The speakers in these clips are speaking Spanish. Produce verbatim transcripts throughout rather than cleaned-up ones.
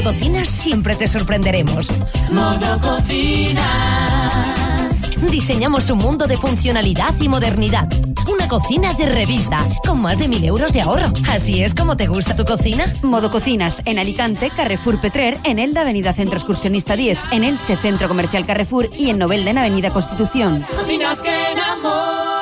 Cocinas siempre te sorprenderemos. Modo Cocinas. Diseñamos un mundo de funcionalidad y modernidad. Una cocina de revista, con más de mil euros de ahorro. ¿Así es como te gusta tu cocina? Modo Cocinas, en Alicante, Carrefour Petrer, en Elda, Avenida Centro Excursionista diez, en Elche, Centro Comercial Carrefour y en Novelda, en Avenida Constitución. Cocinas que enamoran.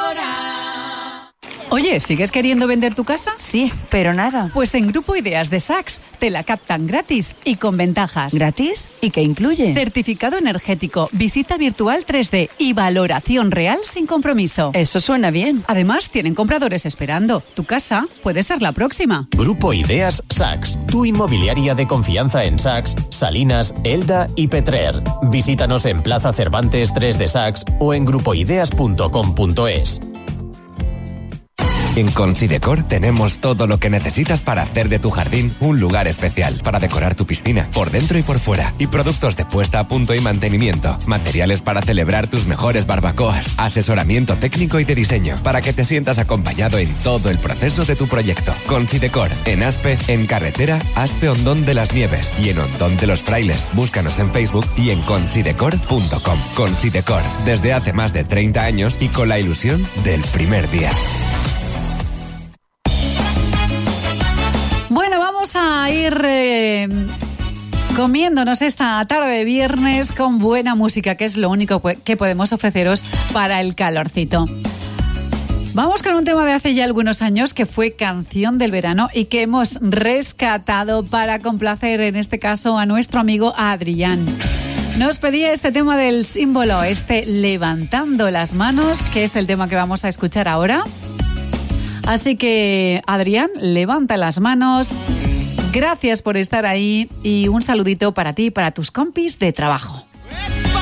Oye, ¿sigues queriendo vender tu casa? Sí, pero nada. Pues en Grupo Ideas de Sachs te la captan gratis y con ventajas. ¿Gratis? ¿Y qué incluye? Certificado energético, visita virtual tres D y valoración real sin compromiso. Eso suena bien. Además, tienen compradores esperando. Tu casa puede ser la próxima. Grupo Ideas Sachs, tu inmobiliaria de confianza en Sachs, Salinas, Elda y Petrer. Visítanos en Plaza Cervantes tres de Sachs o en grupoideas punto com punto es. En Considecor tenemos todo lo que necesitas para hacer de tu jardín un lugar especial, para decorar tu piscina, por dentro y por fuera, y productos de puesta a punto y mantenimiento, materiales para celebrar tus mejores barbacoas, asesoramiento técnico y de diseño, para que te sientas acompañado en todo el proceso de tu proyecto. Considecor, en Aspe, en carretera Aspe Hondón de las Nieves y en Hondón de los Frailes. Búscanos en Facebook y en considecor punto com. Considecor, desde hace más de treinta años y con la ilusión del primer día. Bueno, vamos a ir eh, comiéndonos esta tarde de viernes con buena música, que es lo único que podemos ofreceros para el calorcito. Vamos con un tema de hace ya algunos años que fue canción del verano y que hemos rescatado para complacer, en este caso, a nuestro amigo Adrián. Nos pedía este tema del símbolo, este Levantando las Manos, que es el tema que vamos a escuchar ahora. Así que, Adrián, levanta las manos. Gracias por estar ahí y un saludito para ti y para tus compis de trabajo.